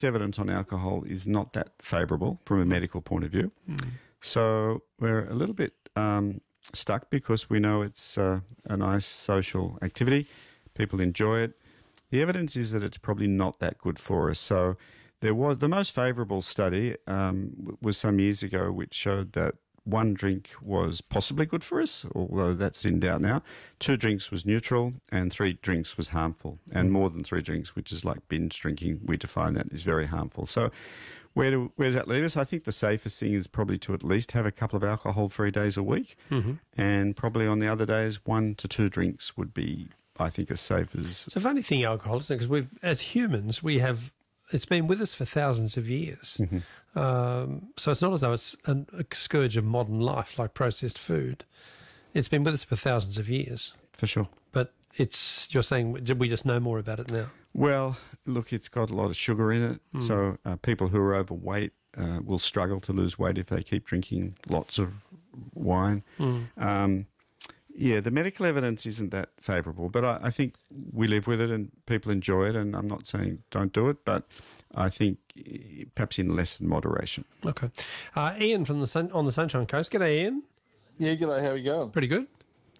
evidence on alcohol is not that favourable from a medical point of view. So we're a little bit stuck because we know it's a nice social activity. People enjoy it. The evidence is that it's probably not that good for us. So there was the most favourable study was some years ago, which showed that 1 drink was possibly good for us, although that's in doubt now. 2 drinks was neutral and 3 drinks was harmful. And more than 3 drinks, which is like binge drinking, we define that as very harmful. So where does that leave us? I think the safest thing is probably to at least have a couple of alcohol-free days a week. And probably on the other days, 1 to 2 drinks would be, I think, as safe as... It's a funny thing, alcohol, isn't it? Because as humans, we have... It's been with us for thousands of years. So it's not as though it's a scourge of modern life like processed food. It's been with us for thousands of years. For sure. But you're saying we just know more about it now? Well, look, it's got a lot of sugar in it. So people who are overweight will struggle to lose weight if they keep drinking lots of wine. Yeah, the medical evidence isn't that favourable, but I think we live with it and people enjoy it, and I'm not saying don't do it, but I think perhaps in less than moderation. Okay. Ian from on the Sunshine Coast. G'day, Ian. Yeah, g'day. How are you going? Pretty good.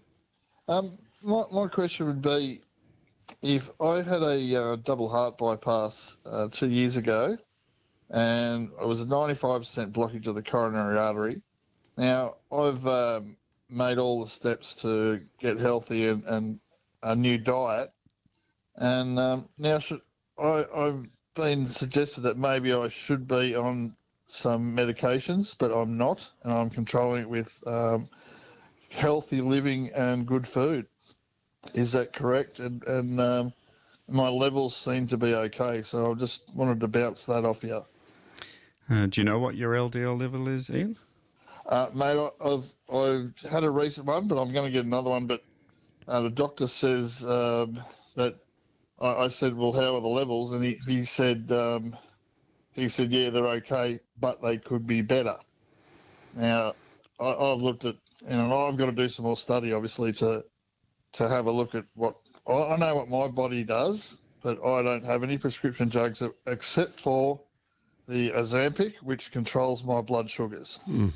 My question would be, if I had a double heart bypass 2 years ago, and it was a 95% blockage of the coronary artery. Now, I've made all the steps to get healthy and a new diet, and now I've been suggested that maybe I should be on some medications, but I'm not, and I'm controlling it with healthy living and good food. Is that correct? And my levels seem to be okay, so I just wanted to bounce that off you. Do you know what your LDL level is, Ian? Mate, I've had a recent one, but I'm going to get another one. But the doctor says that I said, well, how are the levels? And he said, yeah, they're okay, but they could be better. Now, I've looked at, I've got to do some more study, obviously, to have a look at what I know what my body does, but I don't have any prescription drugs except for the Ozempic, which controls my blood sugars.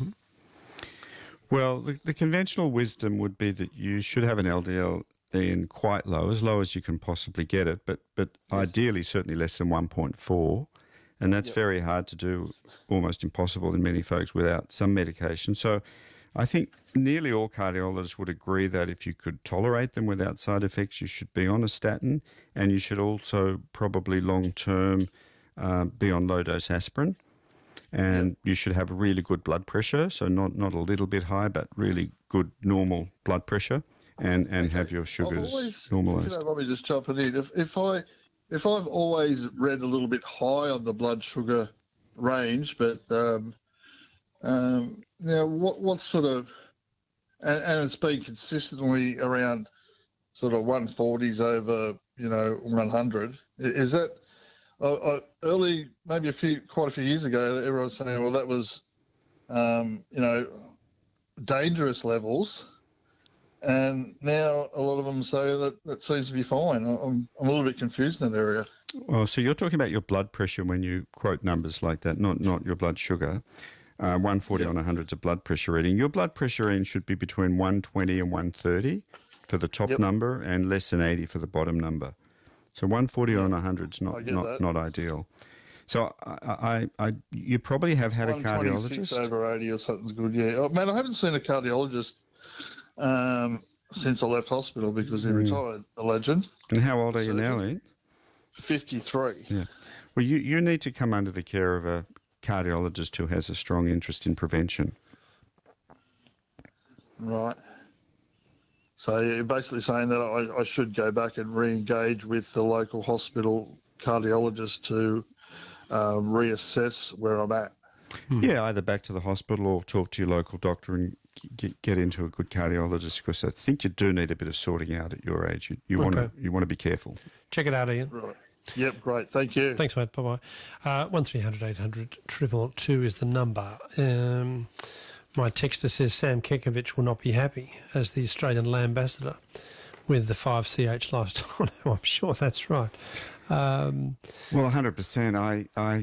Well, the conventional wisdom would be that you should have an LDL in quite low as you can possibly get it, but yes, ideally certainly less than 1.4, and that's very hard to do, almost impossible in many folks without some medication. So I think nearly all cardiologists would agree that if you could tolerate them without side effects, you should be on a statin, and you should also probably long-term be on low-dose aspirin. And you should have really good blood pressure, so not a little bit high, but really good normal blood pressure, and have your sugars normalised. Let me just jump it in. If I've always read a little bit high on the blood sugar range, but what sort of, and it's been consistently around sort of 140s over 100. Is that? Early, maybe quite a few years ago, everyone was saying, well, that was, dangerous levels. And now a lot of them say that seems to be fine. I'm a little bit confused in that area. Well, so you're talking about your blood pressure when you quote numbers like that, not your blood sugar. 140 on 100 is a blood pressure reading. Your blood pressure reading should be between 120 and 130 for the top number and less than 80 for the bottom number. So 140 on 100 is not ideal. So you probably have had a cardiologist. 126 over 80 or something's good, yeah. Oh, man, I haven't seen a cardiologist since I left hospital because he retired, a legend. And how old are you now, Ian? 53. Yeah. Well, you need to come under the care of a cardiologist who has a strong interest in prevention. Right. So you're basically saying that I should go back and re-engage with the local hospital cardiologist to reassess where I'm at. Yeah, either back to the hospital or talk to your local doctor and get into a good cardiologist, because I think you do need a bit of sorting out at your age. You want to be careful. Check it out, Ian. Right. Yep, great. Thank you. Thanks, mate. Bye-bye. 1300 800 222 is the number. My texter says Sam Kekovich will not be happy as the Australian ambassador with the 5CH lifestyle. I'm sure that's right. Well, 100%. I